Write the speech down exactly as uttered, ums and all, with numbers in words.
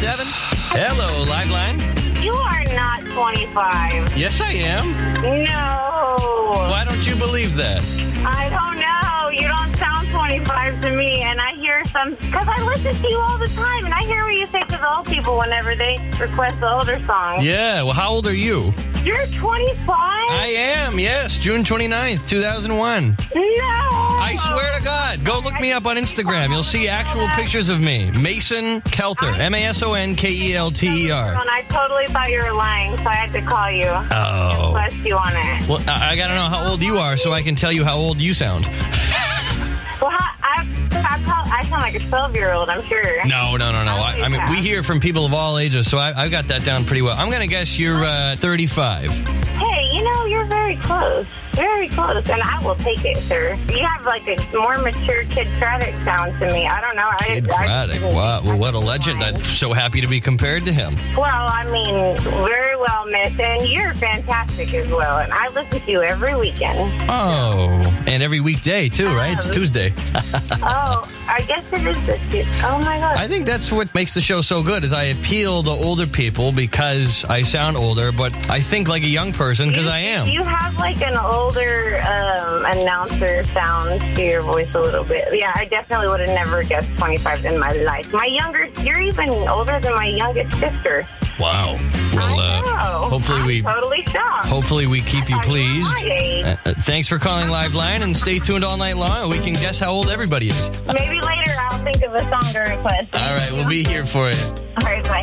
seven. Hello, Liveline. You are not twenty-five. Yes, I am. No. Why don't you believe that? I don't know. You don't sound twenty-five to me, and I hear some, because I listen to you all the time, and I hear what you say to the old people whenever they request the older songs. Yeah, well, how old are you? You're twenty-five? I am, yes. June twenty-ninth, two thousand one. No. I swear to God. Go look me up on Instagram. You'll see actual pictures of me. Mason Kelter. M A S O N K E L T E R. And I totally thought you were lying, so I had to call you. Oh. Request you on it. Well, I, I got to know how old you are so I can tell you how old you sound. Well, I, I, I, probably, I sound like a twelve-year-old, I'm sure. No, no, no, no. I, I mean, we hear from people of all ages, so I, I've got that down pretty well. I'm going to guess you're uh, thirty-five. Hey, you know, you're very close. Very close, and I will take it, sir. You have, like, a more mature Kid Craddock sound to me. I don't know. Kid I, Craddock. I, Wow. Well, what a legend. I'm so happy to be compared to him. Well, I mean, very well, miss, and you're fantastic as well, and I listen to you every weekend. Oh, and every weekday, too, right? It's Tuesday. Oh, I guess it is this Tuesday. Oh, my God. I think that's what makes the show so good, is I appeal to older people because I sound older, but I think like a young person because I am. You have, like, an older um, announcer sound to your voice a little bit. Yeah, I definitely would have never guessed twenty-five in my life. My younger, you're even older than my youngest sister. Wow. Well, I uh, know. hopefully I'm we totally shocked. hopefully we keep you I thought you were pleased. my age. Uh, uh, thanks for calling Liveline, and stay tuned all night long, and we can guess how old everybody is. Maybe later I'll think of a song to request. All right, we'll be here for you. All right, bye.